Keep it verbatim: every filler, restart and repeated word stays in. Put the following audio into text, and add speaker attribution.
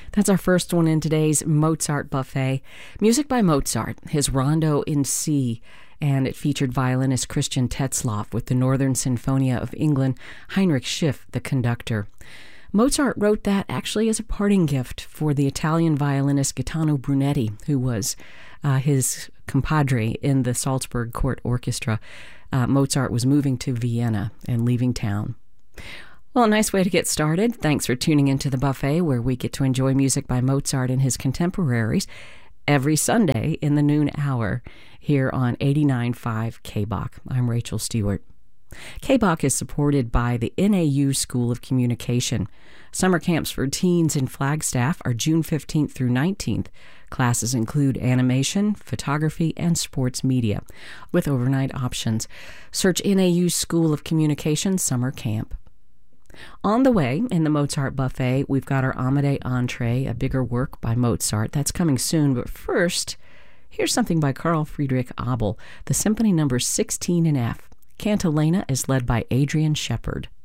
Speaker 1: That's our first one in today's Mozart Buffet. Music by Mozart, his Rondo in C, and it featured violinist Christian Tetzlaff with the Northern Sinfonia of England, Heinrich Schiff, the conductor. Mozart wrote that actually as a parting gift for the Italian violinist Gaetano Brunetti, who was uh, his compadre in the Salzburg Court Orchestra. Uh, Mozart was moving to Vienna and leaving town. Well, a nice way to get started. Thanks for tuning into the buffet, where we get to enjoy music by Mozart and his contemporaries every Sunday in the noon hour here on eighty-nine point five K B O C. I'm Rachel Stewart. K B O C is supported by the N A U School of Communication. Summer camps for teens in Flagstaff are June fifteenth through nineteenth. Classes include animation, photography, and sports media, with overnight options. Search N A U School of Communication Summer Camp. On the way, in the Mozart Buffet, we've got our Amadei entree, a bigger work by Mozart. That's coming soon, but first, here's something by Carl Friedrich Abel, the Symphony Number sixteen in F. Cantilena is led by Adrian Shepard.